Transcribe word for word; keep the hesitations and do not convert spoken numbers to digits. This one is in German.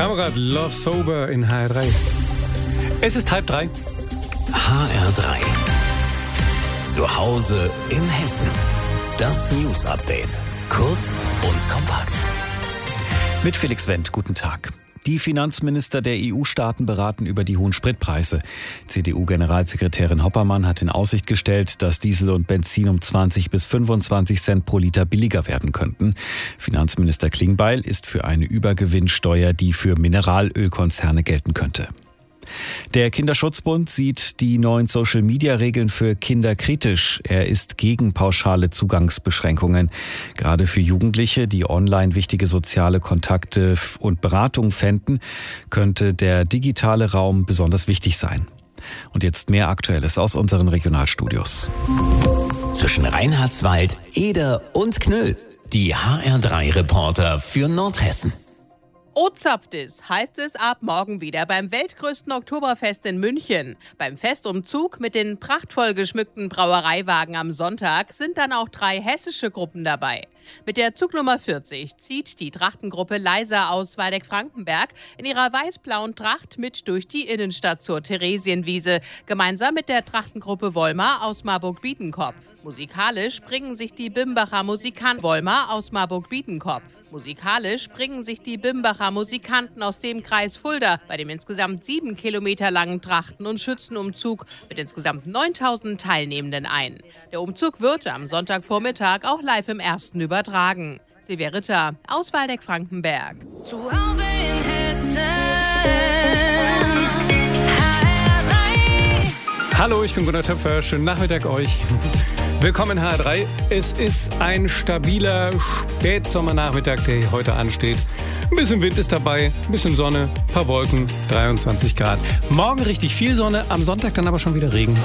Kamerad Love Sober in H R drei. Es ist halb drei. H R drei. Zu Hause in Hessen. Das News Update. Kurz und kompakt. Mit Felix Wendt, guten Tag. Die Finanzminister der E U-Staaten beraten über die hohen Spritpreise. C D U-Generalsekretärin Hoppermann hat in Aussicht gestellt, dass Diesel und Benzin um zwanzig bis fünfundzwanzig Cent pro Liter billiger werden könnten. Finanzminister Klingbeil ist für eine Übergewinnsteuer, die für Mineralölkonzerne gelten könnte. Der Kinderschutzbund sieht die neuen Social-Media-Regeln für Kinder kritisch. Er ist gegen pauschale Zugangsbeschränkungen. Gerade für Jugendliche, die online wichtige soziale Kontakte und Beratung fänden, könnte der digitale Raum besonders wichtig sein. Und jetzt mehr Aktuelles aus unseren Regionalstudios. Zwischen Reinhardswald, Eder und Knüll. Die H R drei Reporter für Nordhessen. O-zapft es, heißt es ab morgen wieder beim weltgrößten Oktoberfest in München. Beim Festumzug mit den prachtvoll geschmückten Brauereiwagen am Sonntag sind dann auch drei hessische Gruppen dabei. Mit der Zugnummer vierzig zieht die Trachtengruppe Leiser aus Waldeck-Frankenberg in ihrer weiß-blauen Tracht mit durch die Innenstadt zur Theresienwiese, gemeinsam mit der Trachtengruppe Wollmar aus Marburg-Biedenkopf. Musikalisch bringen sich die Bimbacher Musikanten Wollmar aus Marburg-Biedenkopf. Musikalisch bringen sich die Bimbacher Musikanten aus dem Kreis Fulda bei dem insgesamt sieben Kilometer langen Trachten- und Schützenumzug mit insgesamt neuntausend Teilnehmenden ein. Der Umzug wird am Sonntagvormittag auch live im Ersten übertragen. Silvia Ritter aus Waldeck-Frankenberg. Zu Hause in Hessen. H R drei. Hallo, ich bin Gunnar Töpfer. Schönen Nachmittag euch. Willkommen in H R drei. Es ist ein stabiler Spätsommernachmittag, der hier heute ansteht. Ein bisschen Wind ist dabei, ein bisschen Sonne, ein paar Wolken, dreiundzwanzig Grad. Morgen richtig viel Sonne, am Sonntag dann aber schon wieder Regen.